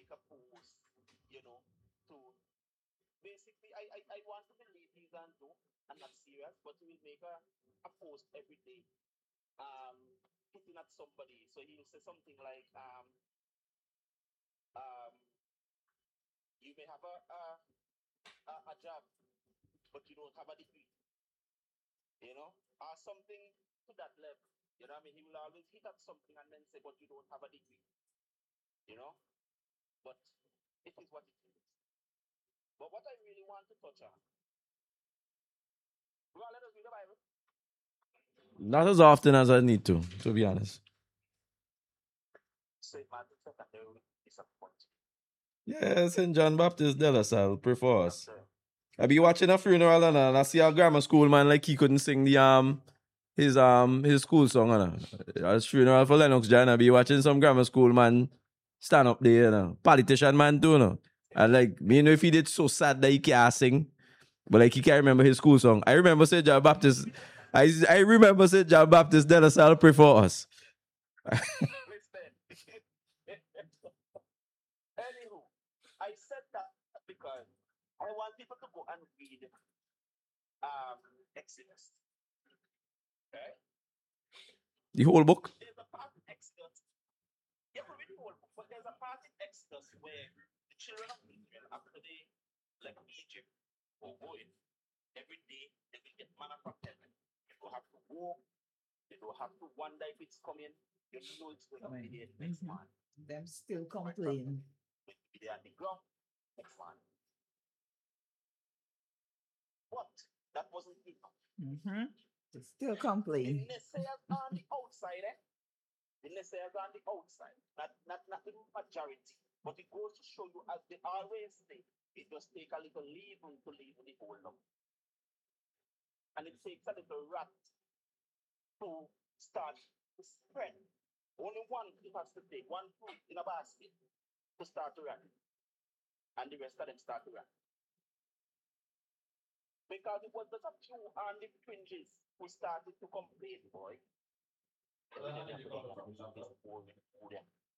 make a post, you know, to basically, I want to believe he's and no, I'm not serious, but he will make a post every day, um, hitting at somebody. So he'll say something like, um, you may have a job, but you don't have a degree, or something to that level. You know what I mean? He will always hit at something and then say, but you don't have a degree, you know? But it is what it is. But what I really want to touch on, well, let us read the Bible. Not as often as I need to be honest. St. Matthew chapter 3 disappointing. Yeah, St. John Baptist de La Salle, pray for That's us. I be watching a funeral and I see a grammar school man like he couldn't sing the his school song At funeral for Lennox John. I be watching some grammar school man stand up there, politician man too, And like me know if he did so sad that he can't sing, but like he can't remember his school song. I remember St. John Baptist. I remember St. John Baptist de La Salle, pray for us. Listen. Anywho, I said that because I want people to go and read Exodus. Okay? The whole book. There's a part in Exodus. You have to read the whole book, but there's a part in Exodus where the children of Israel, after they left Egypt or going, every day they will get manna from heaven. You don't have to walk, you don't have to wonder if it's coming. You know it's going to be there next month. Them still complain. Going to be there on the ground next month. But that wasn't enough. They still The complain. naysayers on the outside, The naysayers on the outside, not the majority. But it goes to show you, as they always say, it just takes a little leaven to leaven the whole lump. And it takes a little rat to start to spread. Only one it has to take, one fruit in a basket to start to run. And the rest of them start to run. Because it was just a few on the fringes who started to complain, boy.